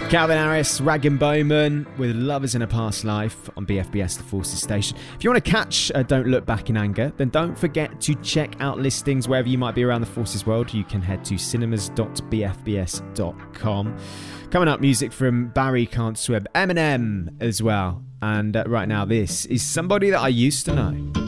Calvin Harris, Rag & Bowman with Lovers in a Past Life on BFBS, the Forces station. If you want to catch Don't Look Back in Anger, then don't forget to check out listings wherever you might be around the Forces world. You can head to cinemas.bfbs.com. Coming up, music from Barry Can't Swim, Eminem as well. And right now, this is Somebody That I Used to Know.